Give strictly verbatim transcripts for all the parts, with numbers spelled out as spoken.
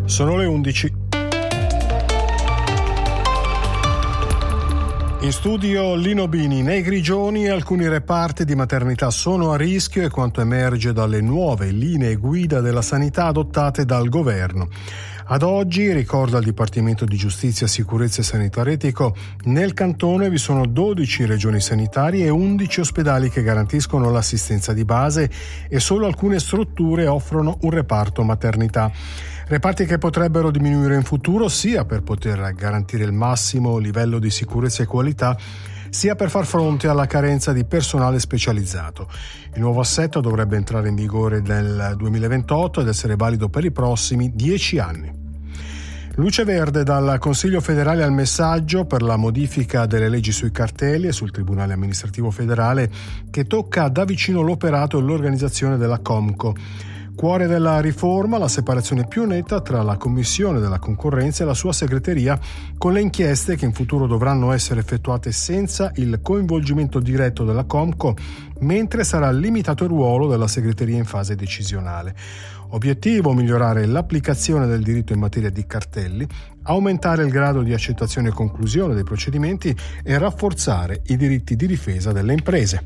Sono le undici. In studio Lino Bini. Nei Grigioni alcuni reparti di maternità sono a rischio, è quanto emerge dalle nuove linee guida della sanità adottate dal governo. Ad oggi, ricorda il Dipartimento di Giustizia, Sicurezza e Sanitario Etico, nel cantone vi sono dodici regioni sanitarie e undici ospedali che garantiscono l'assistenza di base e solo alcune strutture offrono un reparto maternità. Reparti che potrebbero diminuire in futuro sia per poter garantire il massimo livello di sicurezza e qualità, sia per far fronte alla carenza di personale specializzato. Il nuovo assetto dovrebbe entrare in vigore nel duemilaventotto ed essere valido per i prossimi dieci anni. Luce verde dal Consiglio federale al messaggio per la modifica delle leggi sui cartelli e sul Tribunale amministrativo federale che tocca da vicino l'operato e l'organizzazione della Comco. Cuore della riforma, la separazione più netta tra la Commissione della Concorrenza e la sua segreteria, con le inchieste che in futuro dovranno essere effettuate senza il coinvolgimento diretto della Comco, mentre sarà limitato il ruolo della segreteria in fase decisionale. Obiettivo: migliorare l'applicazione del diritto in materia di cartelli, aumentare il grado di accettazione e conclusione dei procedimenti e rafforzare i diritti di difesa delle imprese.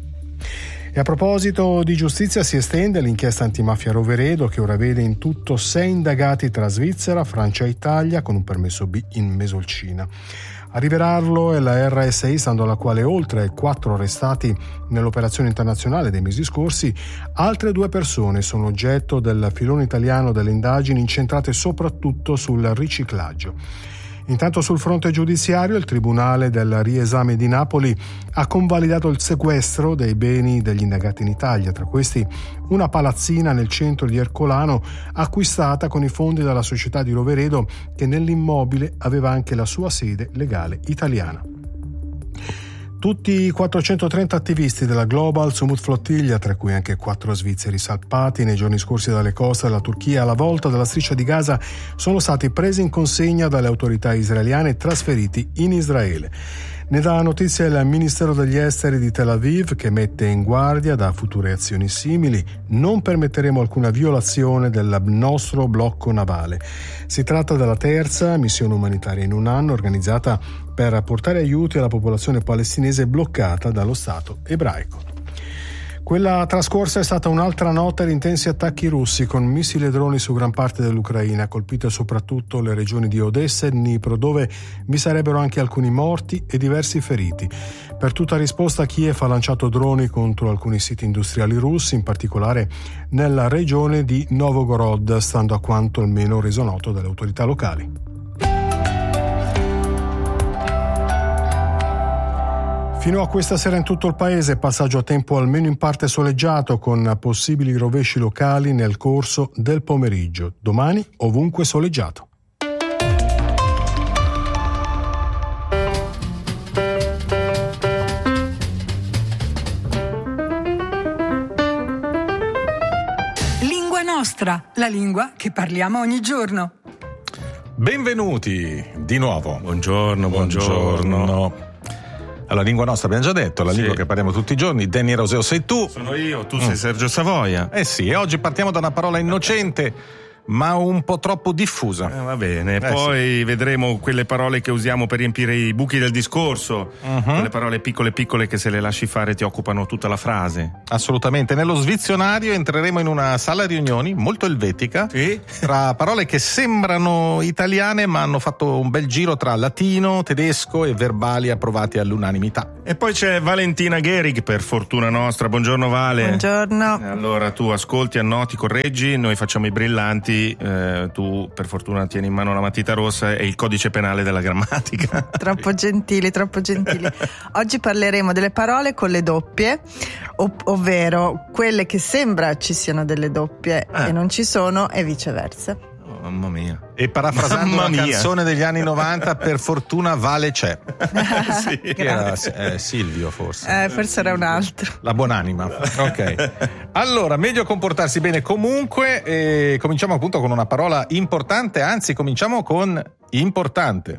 E a proposito di giustizia, si estende l'inchiesta antimafia Roveredo, che ora vede in tutto sei indagati tra Svizzera, Francia e Italia con un permesso B in Mesolcina. A rivelarlo è la R S I, stando alla quale, oltre ai quattro arrestati nell'operazione internazionale dei mesi scorsi, altre due persone sono oggetto del filone italiano delle indagini incentrate soprattutto sul riciclaggio. Intanto sul fronte giudiziario il Tribunale del Riesame di Napoli ha convalidato il sequestro dei beni degli indagati in Italia, tra questi una palazzina nel centro di Ercolano acquistata con i fondi della società di Roveredo, che nell'immobile aveva anche la sua sede legale italiana. Tutti i quattrocentotrenta attivisti della Global Sumut Flottiglia, tra cui anche quattro svizzeri salpati nei giorni scorsi dalle coste della Turchia alla volta della striscia di Gaza, sono stati presi in consegna dalle autorità israeliane e trasferiti in Israele. Ne dà notizia il Ministero degli Esteri di Tel Aviv, che mette in guardia da future azioni simili. Non permetteremo alcuna violazione del nostro blocco navale. Si tratta della terza missione umanitaria in un anno organizzata per portare aiuti alla popolazione palestinese bloccata dallo Stato ebraico. Quella trascorsa è stata un'altra notte di intensi attacchi russi con missili e droni su gran parte dell'Ucraina, colpite soprattutto le regioni di Odessa e Dnipro, dove vi sarebbero anche alcuni morti e diversi feriti. Per tutta risposta Kiev ha lanciato droni contro alcuni siti industriali russi, in particolare nella regione di Novgorod, stando a quanto almeno reso noto dalle autorità locali. Fino a questa sera in tutto il paese passaggio a tempo almeno in parte soleggiato, con possibili rovesci locali nel corso del pomeriggio. Domani ovunque soleggiato. Lingua nostra, la lingua che parliamo ogni giorno. Benvenuti di nuovo. Buongiorno, buongiorno. buongiorno. Allora, lingua nostra abbiamo già detto, la sì. lingua che parliamo tutti i giorni. Danny Roseo sei tu. Sono io, tu mm. sei Sergio Savoia. Eh sì, e oggi partiamo da una parola innocente ma un po' troppo diffusa. Eh, va bene, eh, poi sì. vedremo quelle parole che usiamo per riempire i buchi del discorso, uh-huh. quelle parole piccole piccole che se le lasci fare ti occupano tutta la frase. Assolutamente, nello svizionario entreremo in una sala riunioni molto elvetica, sì? tra parole che sembrano italiane ma hanno fatto un bel giro tra latino, tedesco e verbali approvati all'unanimità. E poi c'è Valentina Gehrig, per fortuna nostra. Buongiorno Vale. Buongiorno. Allora tu ascolti, annoti, correggi, noi facciamo i brillanti. Eh, tu per fortuna tieni in mano la matita rossa e il codice penale della grammatica. Troppo gentili, troppo gentili. Oggi parleremo delle parole con le doppie, ov- ovvero quelle che sembra ci siano delle doppie ah. e non ci sono, e viceversa. Oh, mamma mia. E parafrasando mamma una mia. canzone degli anni novanta, per fortuna Vale c'è. Sì. Era eh, Silvio forse. Eh, forse era un altro. La buonanima. Ok. Allora, meglio comportarsi bene comunque. E cominciamo appunto con una parola importante, anzi cominciamo con importante.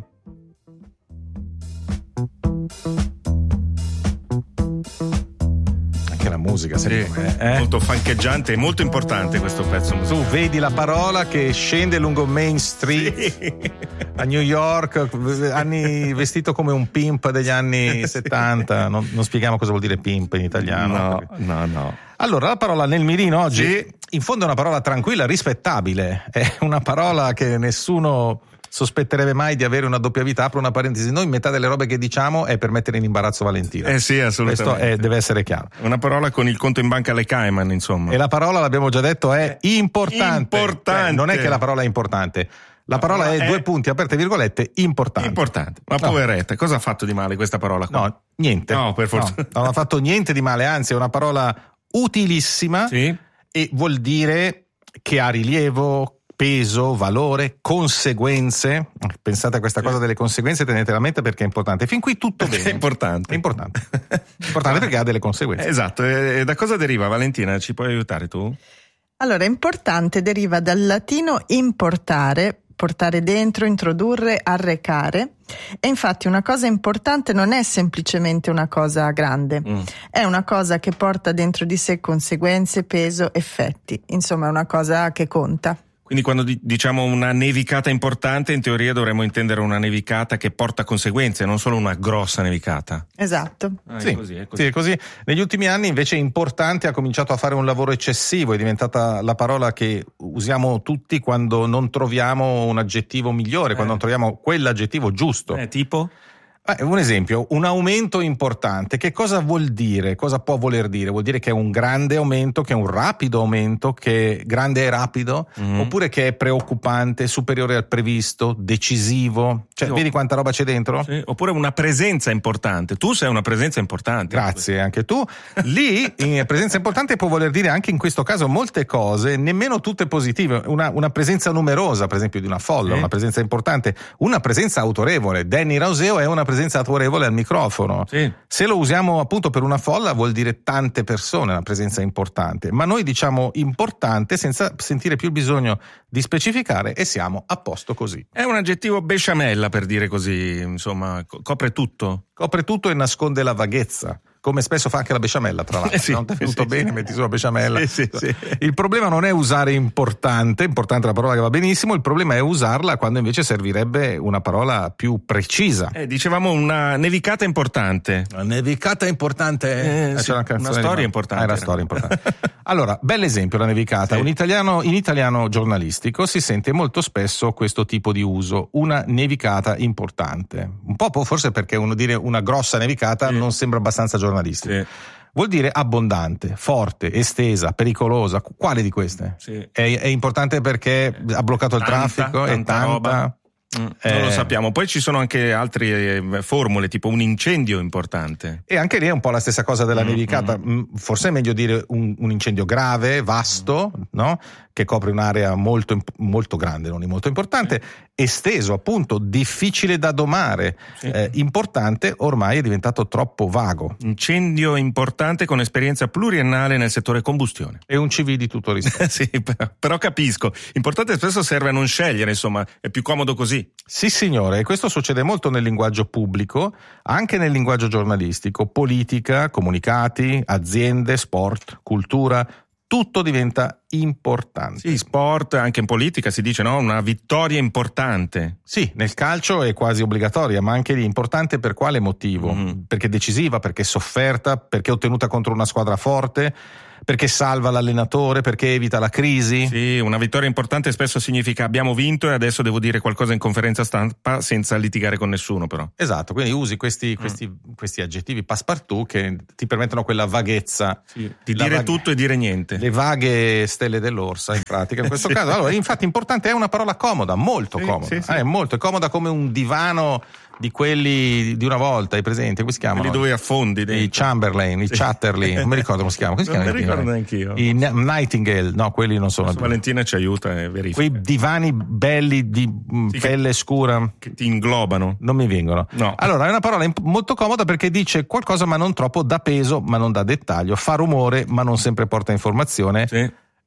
musica, secondo sì, me. Eh? Molto fancheggiante e molto importante questo pezzo musicale. Tu vedi la parola che scende lungo Main Street sì. a New York, anni vestito come un pimp degli anni settanta. Non, non spieghiamo cosa vuol dire pimp in italiano. No, no, no. Allora, la parola nel mirino oggi, sì. in fondo è una parola tranquilla, rispettabile. È una parola che nessuno sospetterebbe mai di avere una doppia vita. Apro una parentesi: noi metà delle robe che diciamo è per mettere in imbarazzo Valentina. Eh sì, assolutamente. Questo è, deve essere chiaro. Una parola con il conto in banca alle Cayman, insomma. E la parola, l'abbiamo già detto, è importante. Importante. Cioè, non è che la parola è importante. La parola è, è due punti, aperte virgolette, importante. Importante. Ma no. Poveretta, cosa ha fatto di male questa parola qua? No, niente. No, per forza. No, non ha fatto niente di male, anzi è una parola utilissima sì. e vuol dire che ha rilievo, peso, valore, conseguenze. Pensate a questa cosa delle conseguenze, tenete la mente perché è importante. Fin qui tutto bene. È importante. È importante. Importante perché ha delle conseguenze. Esatto. E da cosa deriva, Valentina? Ci puoi aiutare tu? Allora, importante deriva dal latino importare, portare dentro, introdurre, arrecare. E infatti una cosa importante non è semplicemente una cosa grande, mm. è una cosa che porta dentro di sé conseguenze, peso, effetti. Insomma, è una cosa che conta. Quindi quando diciamo una nevicata importante, in teoria dovremmo intendere una nevicata che porta conseguenze, non solo una grossa nevicata. Esatto. Ah, è sì, così, è così. Sì, è così. Negli ultimi anni invece importante ha cominciato a fare un lavoro eccessivo, è diventata la parola che usiamo tutti quando non troviamo un aggettivo migliore, eh. quando non troviamo quell'aggettivo giusto. Eh, tipo? Eh, un esempio, un aumento importante. Che cosa vuol dire? Cosa può voler dire? Vuol dire che è un grande aumento, che è un rapido aumento, che è grande e rapido, mm-hmm. oppure che è preoccupante, superiore al previsto, decisivo. Cioè, sì, vedi quanta roba c'è dentro? Sì, oppure una presenza importante. Tu sei una presenza importante. Grazie, anche tu. Lì, in presenza importante può voler dire anche in questo caso molte cose, nemmeno tutte positive. Una, una presenza numerosa, per esempio, di una folla, sì. una presenza importante, una presenza autorevole. Danny Rauseo è una presenza presenza autorevole al microfono. Sì. Se lo usiamo appunto per una folla vuol dire tante persone, una presenza importante, ma noi diciamo importante senza sentire più il bisogno di specificare e siamo a posto così. È un aggettivo besciamella, per dire così, insomma, copre tutto. Copre tutto e nasconde la vaghezza. Come spesso fa anche la besciamella, tra l'altro. Eh sì, non ti è venuto sì, bene, sì. metti sulla besciamella. Sì, sì, sì. Il problema non è usare importante, importante è la parola che va benissimo, il problema è usarla quando invece servirebbe una parola più precisa. Eh, dicevamo una nevicata importante. Una nevicata importante. Eh, eh, sì, una, una storia di... importante. Ah, una storia importante. Allora, bell'esempio la nevicata. Sì. Un italiano, in italiano giornalistico si sente molto spesso questo tipo di uso, una nevicata importante. Un po' forse perché uno dire una grossa nevicata sì. non sembra abbastanza giornalistico. Sì. Vuol dire abbondante, forte, estesa, pericolosa. Quale di queste? Sì. È, è importante perché ha bloccato il tanta, traffico? Tanta è tanta? Roba. Mm, eh, non lo sappiamo. Poi ci sono anche altre eh, formule, tipo un incendio importante. E anche lì è un po' la stessa cosa della mm, nevicata. Mm. Forse è meglio dire un, un incendio grave, vasto, mm. no? Che copre un'area molto, molto grande, non molto importante, mm. esteso, appunto, difficile da domare, sì. eh, importante, ormai è diventato troppo vago. Incendio importante con esperienza pluriennale nel settore combustione. E un C V di tutto rispetto. Sì, però capisco. Importante spesso serve a non scegliere, insomma, è più comodo così. Sì signore, e questo succede molto nel linguaggio pubblico, anche nel linguaggio giornalistico, politica, comunicati, aziende, sport, cultura, tutto diventa importante. Sì, sport, anche in politica si dice, no? Una vittoria importante. Sì, nel calcio è quasi obbligatoria, ma anche lì importante per quale motivo? Mm-hmm. Perché è decisiva, perché è sofferta, perché è ottenuta contro una squadra forte, perché salva l'allenatore, perché evita la crisi. Sì, una vittoria importante spesso significa abbiamo vinto e adesso devo dire qualcosa in conferenza stampa senza litigare con nessuno, però. Esatto, quindi usi questi, questi, mm. questi aggettivi passepartout che ti permettono quella vaghezza. Sì, di dire vag- tutto e dire niente. Le vaghe stelle dell'orsa, in pratica, in questo sì. caso. Allora, infatti importante è una parola comoda, molto sì, comoda. Sì, sì. Eh, è molto è comoda come un divano di quelli di una volta, i presenti, come si chiamano? Quelli dove affondi dentro. I Chamberlain, i sì. Chatterley, non mi ricordo come si chiamano. Come si non chiamano? Non mi ricordo neanch'io. I Nightingale, no, quelli non sono. Valentina ci aiuta e verifica. Quei divani belli di sì, pelle che, scura. Che ti inglobano. Non mi vengono. No. Allora, è una parola molto comoda perché dice qualcosa ma non troppo, dà peso ma non dà dettaglio, fa rumore ma non sempre porta informazione. Sì.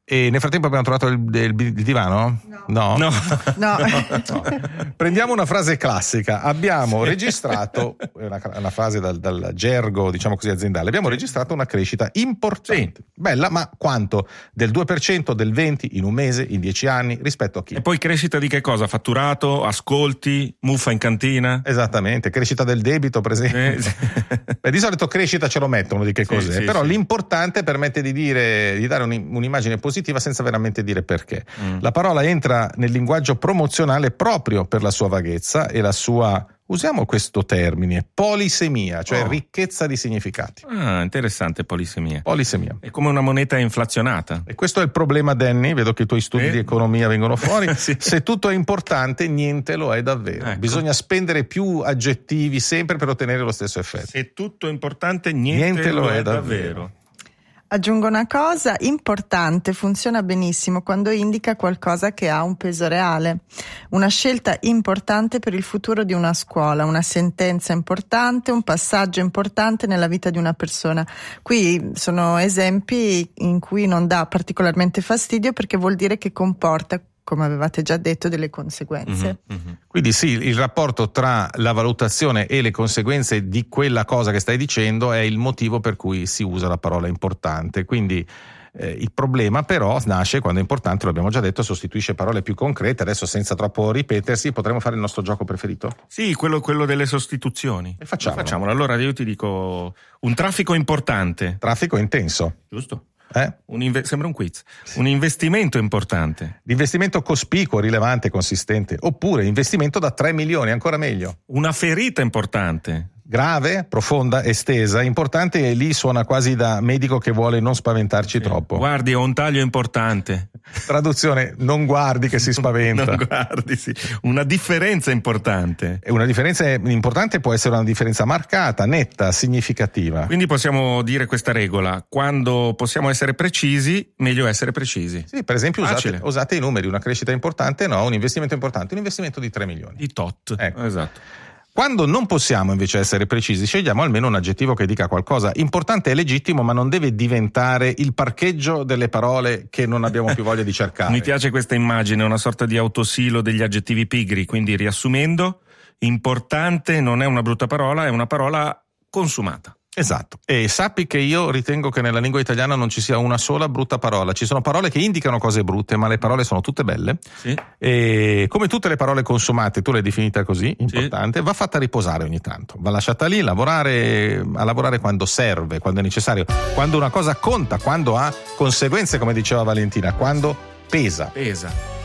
E nel frattempo abbiamo trovato il, il, il divano? No. No. No. no. no. Prendiamo una frase classica. Abbiamo registrato, una, una frase dal, dal gergo, diciamo così, aziendale, abbiamo registrato una crescita importante. Sì. Bella, ma quanto? Del due per cento, del venti per cento in un mese, in dieci anni, rispetto a chi? E poi crescita di che cosa? Fatturato, ascolti, muffa in cantina? Esattamente, crescita del debito, per esempio. Eh, sì. Beh, di solito crescita ce lo mettono di che sì, cos'è, sì, però sì. l'importante permette di dire, di dare un'immagine positiva senza veramente dire perché. Mm. La parola entra nel linguaggio promozionale proprio per la sua vaghezza e la sua, usiamo questo termine, polisemia, cioè oh. ricchezza di significati. Ah, interessante, polisemia. Polisemia. È come una moneta inflazionata. E questo è il problema, Danny, vedo che i tuoi studi eh? di economia vengono fuori. Sì. Se tutto è importante, niente lo è davvero. Ecco. Bisogna spendere più aggettivi sempre per ottenere lo stesso effetto. Se tutto è importante, niente, niente lo, lo è, è davvero. davvero. Aggiungo una cosa, importante funziona benissimo quando indica qualcosa che ha un peso reale, una scelta importante per il futuro di una scuola, una sentenza importante, un passaggio importante nella vita di una persona. Qui sono esempi in cui non dà particolarmente fastidio perché vuol dire che comporta, come avevate già detto, delle conseguenze. Mm-hmm, mm-hmm. Quindi sì, il rapporto tra la valutazione e le conseguenze di quella cosa che stai dicendo è il motivo per cui si usa la parola importante. Quindi eh, il problema però nasce quando è importante, lo abbiamo già detto, sostituisce parole più concrete. Adesso, senza troppo ripetersi, potremmo fare il nostro gioco preferito? Sì, quello, quello delle sostituzioni. E facciamolo. Facciamolo. Allora io ti dico un traffico importante. Traffico intenso. Giusto. Eh? Un inve- sembra un quiz. Un investimento importante. Investimento cospicuo, rilevante, consistente. Oppure investimento da tre milioni, ancora meglio. Una ferita importante. Grave, profonda, estesa, importante, e lì suona quasi da medico che vuole non spaventarci sì. troppo. Guardi, ho un taglio importante. Traduzione, non guardi che si spaventa. Non guardi, sì. Una differenza importante. Una differenza importante può essere una differenza marcata, netta, significativa. Quindi possiamo dire questa regola: quando possiamo essere precisi, meglio essere precisi. Sì, per esempio usate, usate i numeri, una crescita importante, no, un investimento importante, un investimento di tre milioni. Di tot, ecco. Esatto. Quando non possiamo invece essere precisi, scegliamo almeno un aggettivo che dica qualcosa. Importante è legittimo, ma non deve diventare il parcheggio delle parole che non abbiamo più voglia di cercare. Mi piace questa immagine, una sorta di autosilo degli aggettivi pigri. Quindi, riassumendo, importante non è una brutta parola, è una parola consumata. Esatto, e sappi che io ritengo che nella lingua italiana non ci sia una sola brutta parola. Ci sono parole che indicano cose brutte, ma le parole sono tutte belle. Sì. E come tutte le parole consumate, tu l'hai definita così, importante, sì. Va fatta riposare ogni tanto, va lasciata lì, lavorare, a lavorare quando serve, quando è necessario, quando una cosa conta, quando ha conseguenze, come diceva Valentina, quando pesa. Pesa.